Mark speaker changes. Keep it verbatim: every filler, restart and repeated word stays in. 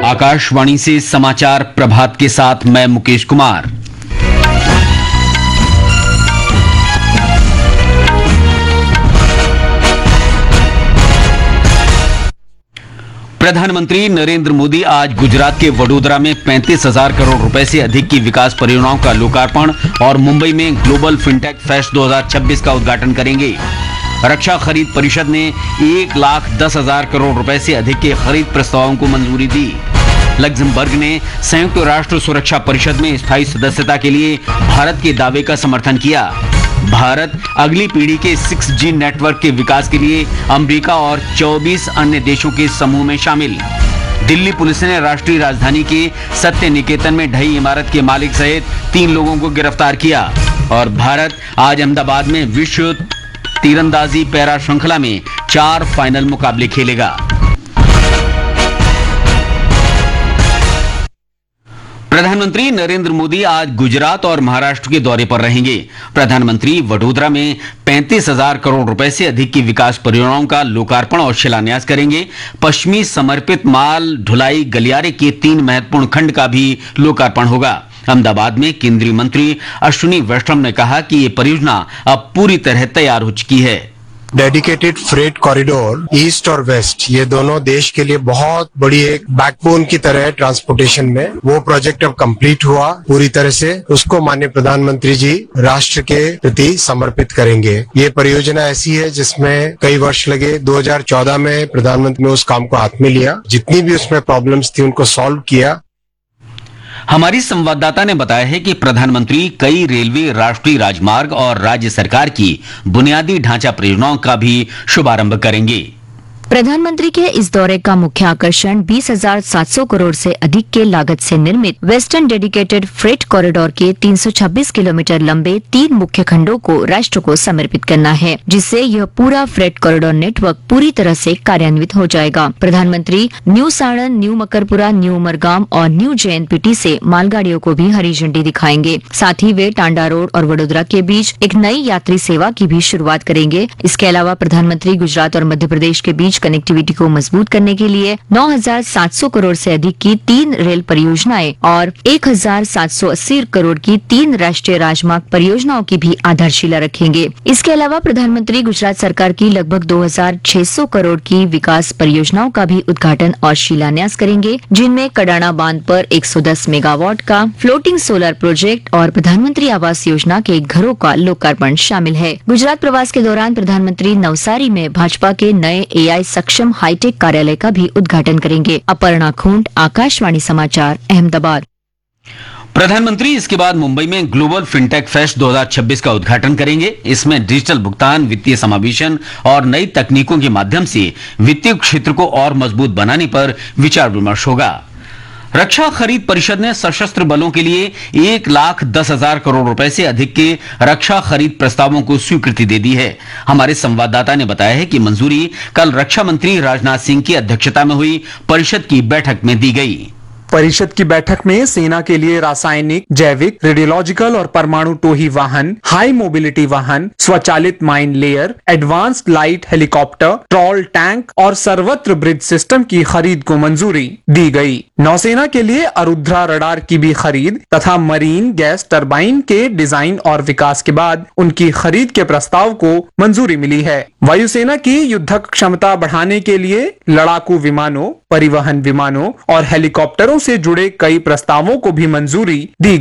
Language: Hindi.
Speaker 1: आकाशवाणी से समाचार प्रभात के साथ मैं मुकेश कुमार। प्रधानमंत्री नरेंद्र मोदी आज गुजरात के वडोदरा में पैंतीस हजार करोड़ रुपए से अधिक की विकास परियोजनाओं का लोकार्पण और मुंबई में ग्लोबल फिनटेक फेस्ट दो हज़ार छब्बीस का उद्घाटन करेंगे। रक्षा खरीद परिषद ने एक लाख दस हजार करोड़ रुपए से अधिक के खरीद प्रस्तावों को मंजूरी दी। लक्जमबर्ग ने संयुक्त राष्ट्र सुरक्षा परिषद में स्थायी सदस्यता के लिए भारत के दावे का समर्थन किया। भारत अगली पीढ़ी के सिक्स जी नेटवर्क के विकास के लिए अमेरिका और चौबीस अन्य देशों के समूह में शामिल। दिल्ली पुलिस ने राष्ट्रीय राजधानी के सत्य निकेतन में ढही इमारत के मालिक सहित तीन लोगों को गिरफ्तार किया। और भारत आज अहमदाबाद में विश्व तीरंदाजी पैरा श्रृंखला में चार फाइनल मुकाबले खेलेगा। प्रधानमंत्री नरेंद्र मोदी आज गुजरात और महाराष्ट्र के दौरे पर रहेंगे। प्रधानमंत्री वडोदरा में पैंतीस हजार करोड़ रुपए से अधिक की विकास परियोजनाओं का लोकार्पण और शिलान्यास करेंगे। पश्चिमी समर्पित माल ढुलाई गलियारे के तीन महत्वपूर्ण खंड का भी लोकार्पण होगा। अहमदाबाद में केंद्रीय मंत्री अश्विनी वैष्णव ने कहा कि ये परियोजना अब पूरी तरह तैयार हो चुकी है।
Speaker 2: डेडिकेटेड फ्रेट कॉरिडोर ईस्ट और वेस्ट, ये दोनों देश के लिए बहुत बड़ी एक बैकबोन की तरह है ट्रांसपोर्टेशन में। वो प्रोजेक्ट अब कंप्लीट हुआ पूरी तरह से, उसको माननीय प्रधानमंत्री जी राष्ट्र के प्रति समर्पित करेंगे। ये परियोजना ऐसी है जिसमें कई वर्ष लगे। दो हज़ार चौदह में प्रधानमंत्री ने उस काम को हाथ में लिया, जितनी भी उसमें प्रॉब्लम्स थी उनको सॉल्व किया।
Speaker 1: हमारी संवाददाता ने बताया है कि प्रधानमंत्री कई रेलवे, राष्ट्रीय राजमार्ग और राज्य सरकार की बुनियादी ढांचा परियोजनाओं का भी शुभारंभ करेंगे।
Speaker 3: प्रधानमंत्री के इस दौरे का मुख्य आकर्षण बीस हजार सात सौ करोड़ से अधिक के लागत से निर्मित वेस्टर्न डेडिकेटेड फ्रेट कॉरिडोर के तीन सौ छब्बीस किलोमीटर लंबे तीन मुख्य खंडों को राष्ट्र को समर्पित करना है, जिससे यह पूरा फ्रेट कॉरिडोर नेटवर्क पूरी तरह से कार्यान्वित हो जाएगा। प्रधानमंत्री new साड़न, new Makarpura, new Umargam और न्यू जेएनपीटी से मालगाड़ियों को भी हरी झंडी दिखाएंगे। साथ ही वे टांडा रोड और वडोदरा के बीच एक नई यात्री सेवा की भी शुरुआत करेंगे। इसके अलावा प्रधानमंत्री गुजरात और मध्य प्रदेश के बीच कनेक्टिविटी को मजबूत करने के लिए नौ हजार सात सौ करोड़ से अधिक की तीन रेल परियोजनाएं और एक हजार सात सौ अस्सी करोड़ की तीन राष्ट्रीय राजमार्ग परियोजनाओं की भी आधारशिला रखेंगे। इसके अलावा प्रधानमंत्री गुजरात सरकार की लगभग दो हजार छह सौ करोड़ की विकास परियोजनाओं का भी उद्घाटन और शिलान्यास करेंगे, जिनमें कडाना बांध पर एक सौ दस मेगावाट का फ्लोटिंग सोलर प्रोजेक्ट और प्रधानमंत्री आवास योजना के घरों का लोकार्पण शामिल है। गुजरात प्रवास के दौरान प्रधानमंत्री नवसारी में भाजपा के नए एआई सक्षम हाईटेक कार्यालय का भी उद्घाटन करेंगे। अपर्णा खूंट, आकाशवाणी समाचार, अहमदाबाद।
Speaker 1: प्रधानमंत्री इसके बाद मुंबई में ग्लोबल फिनटेक फेस्ट दो हज़ार छब्बीस का उद्घाटन करेंगे। इसमें डिजिटल भुगतान, वित्तीय समावेशन और नई तकनीकों के माध्यम से वित्तीय क्षेत्र को और मजबूत बनाने पर विचार विमर्श होगा। रक्षा खरीद परिषद ने सशस्त्र बलों के लिए एक लाख दस हजार करोड़ रुपए से अधिक के रक्षा खरीद प्रस्तावों को स्वीकृति दे दी है। हमारे संवाददाता ने बताया है कि मंजूरी कल रक्षा मंत्री राजनाथ सिंह की अध्यक्षता में हुई परिषद की बैठक में दी गई।
Speaker 4: परिषद की बैठक में सेना के लिए रासायनिक, जैविक, रेडियोलॉजिकल और परमाणु टोही वाहन, हाई मोबिलिटी वाहन, स्वचालित mine layer, advanced light helicopter, troll tank और सर्वत्र ब्रिज सिस्टम की खरीद को मंजूरी दी गई। नौसेना के लिए अरुद्रा रडार की भी खरीद तथा मरीन गैस टरबाइन के डिजाइन और विकास के बाद उनकी खरीद के प्रस्ताव को मंजूरी मिली है। वायुसेना की युद्धक क्षमता बढ़ाने के लिए लड़ाकू विमानों, परिवहन विमानों और हेलीकॉप्टरों से जुड़े कई प्रस्तावों को भी मंजूरी दी